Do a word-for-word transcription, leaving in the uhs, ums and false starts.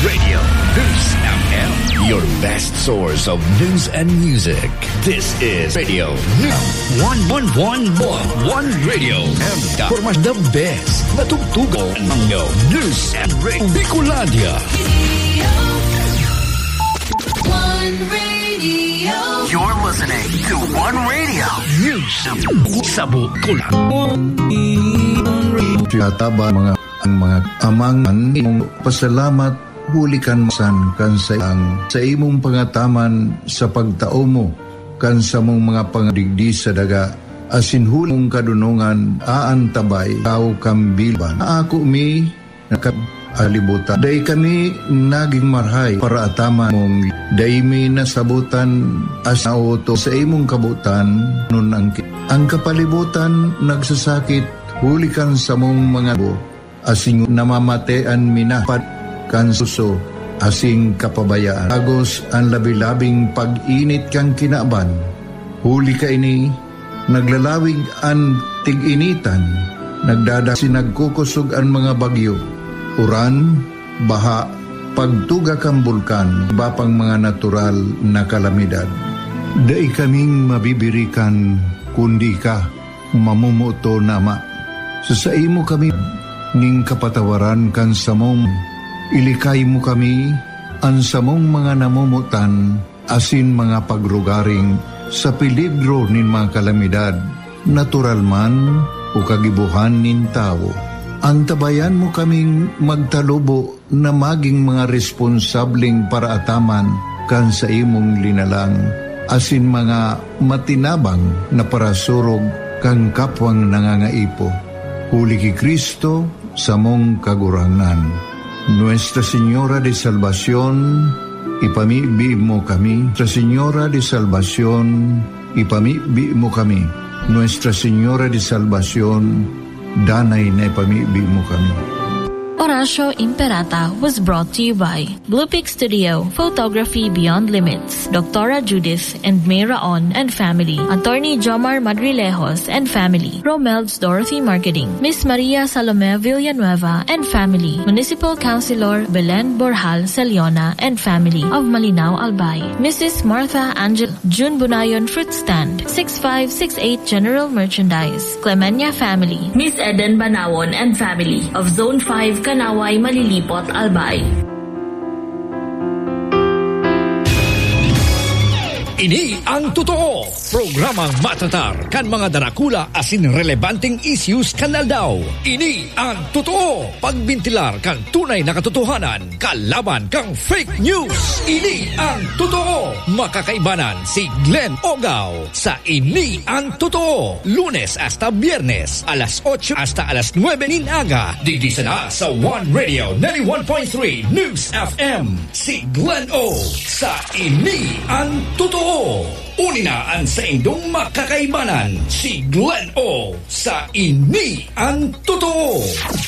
Radio News F M, your best source of news and music. This is Radio News one one one one one Radio M. For mas the best natugtugaw ng news and radio Bicolandia. One Radio. You're listening to One Radio News sa Bicolandia. Tiyataba mga ang mga amangan imong pasalamat hulikan san kan sa ang sa imong pangataman sa pagtao mo kan sa mong mga pangadigdi sa daga asin hulong kadunungan aantabay tao kambilban ako mi nakalibutan day kami naging marhay para atama mong day mi nasabutan as auto sa imong kabutan nun ang ang kapalibutan nagsasakit hulikan sa mong mga bo asing namamatean minapat kan suso asing kapabayaan agos ang labi-labing pag-init kang kinaban huli ka ini naglalawig ang tig-initan nagdadasi nagkukusog ang mga bagyo uran baha pagtuga kang bulkan iba pang mga natural na kalamidad dai kaming mabibirikan kundi ka mamumuto nama sa sa imo kami ning kapatawaran kan samong ilikay mo kami ang samong mga namumutan asin mga pagrugaring sa peligro nin mga kalamidad natural man o kagibuhan nin tao antabayan mo kaming magtalubo na maging mga responsabling paraataman kan sa imong linalang asin mga matinabang na parasurog kang kapwang nangangaipo huli ki Kristo sa mong kagurangan. Nuestra Señora de Salvación, ipamibi mo kami. Nuestra Señora de Salvación, ipamibi mo kami. Nuestra Señora de Salvación, danay na ipamibi mo kami. Horacio Imperata was brought to you by Blue Peak Studio, Photography Beyond Limits, Doctora Judith and May Raon and family, Attorney Jomar Madrilejos and family, Romel's Dorothy Marketing, Miss Maria Salome Villanueva and family, Municipal Councilor Belen Borjal Celiona and family of Malinao Albay, Missus Martha Angel June Bunayon Fruit Stand, six five six eight General Merchandise, Clemenya family, Miss Eden Banawon and family of Zone five Kanaway, Malilipot, Albay. Ini ang totoo. Programang matatar kan mga darakula asin relevanteng issues kanal daw. Ini ang totoo. Pagbintilar kan tunay na katotohanan kalaban kang fake news. Ini ang totoo. Makakaibanan si Glenn Ogao sa Ini ang Totoo. Lunes hasta Biyernes alas ocho hasta alas nueve nin aga. Didi sana sa One Radio ninety-one point three News F M. Si Glenn O sa Ini ang Totoo. Unina ang sa indong makakaibanan si Glenn O sa Ini ang Totoo.